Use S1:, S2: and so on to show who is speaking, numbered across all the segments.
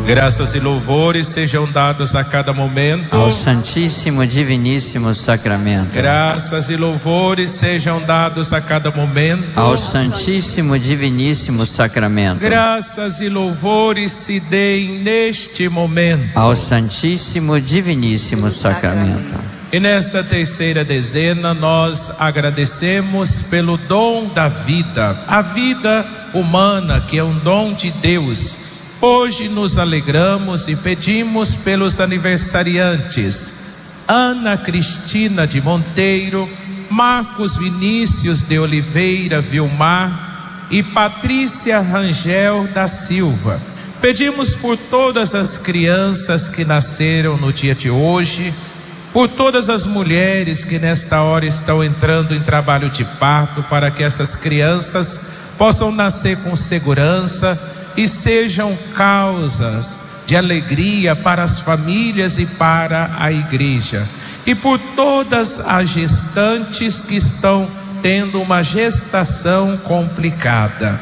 S1: Graças e louvores sejam dados a cada momento
S2: ao Santíssimo Diviníssimo Sacramento.
S1: Graças e louvores sejam dados a cada momento
S2: ao Santíssimo Diviníssimo Sacramento.
S1: Graças e louvores se deem neste momento
S2: ao Santíssimo Diviníssimo Sacramento.
S1: E nesta terceira dezena nós agradecemos pelo dom da vida, a vida humana que é um dom de Deus. Hoje nos alegramos e pedimos pelos aniversariantes Ana Cristina de Monteiro, Marcos Vinícius de Oliveira Vilmar e Patrícia Rangel da Silva. Pedimos por todas as crianças que nasceram no dia de hoje, por todas as mulheres que nesta hora estão entrando em trabalho de parto, para que essas crianças possam nascer com segurança e sejam causas de alegria para as famílias e para a igreja. E por todas as gestantes que estão tendo uma gestação complicada.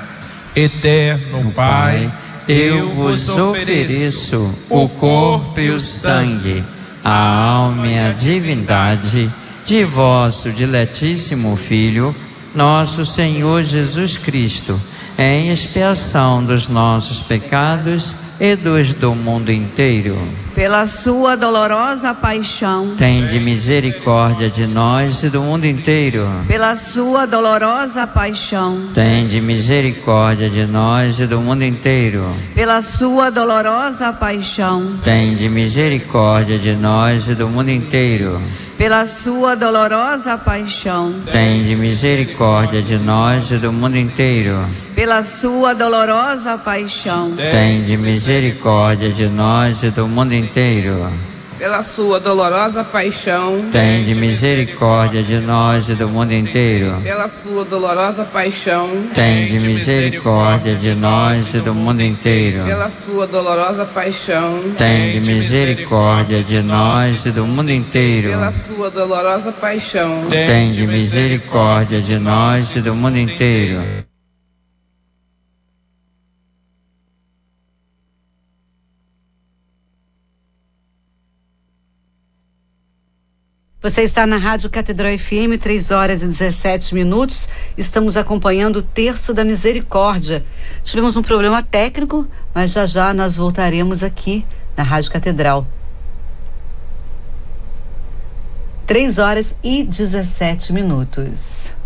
S1: Eterno Pai,
S2: eu vos ofereço o corpo e o sangue, a alma e a divindade de vosso diletíssimo Filho, nosso Senhor Jesus Cristo, em expiação dos nossos pecados e dos do mundo inteiro.
S3: Pela sua dolorosa paixão,
S2: tende misericórdia de nós e do mundo inteiro.
S3: Pela sua dolorosa paixão,
S2: tende misericórdia de nós e do mundo inteiro.
S3: Pela sua dolorosa paixão,
S2: tende misericórdia de nós e do mundo inteiro.
S3: Pela sua dolorosa paixão,
S2: tende misericórdia de nós e do mundo inteiro.
S3: Pela sua dolorosa paixão,
S2: tende misericórdia de nós e do mundo inteiro.
S4: Pela sua dolorosa paixão,
S2: tende misericórdia de nós e do mundo inteiro.
S4: Pela sua dolorosa paixão,
S2: tende misericórdia de nós e do mundo inteiro.
S4: Pela sua dolorosa paixão,
S2: tende misericórdia de nós e do mundo inteiro.
S4: Pela sua dolorosa paixão,
S2: tende misericórdia de nós e do mundo inteiro.
S5: Você está na Rádio Catedral FM, 3h17. Estamos acompanhando o Terço da Misericórdia. Tivemos um problema técnico, mas já já nós voltaremos aqui na Rádio Catedral. 3h17.